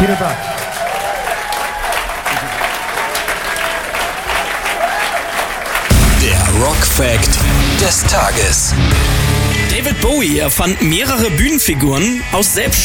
Vielen Dank. Der Rock Fact des Tages. David Bowie erfand mehrere Bühnenfiguren aus selbst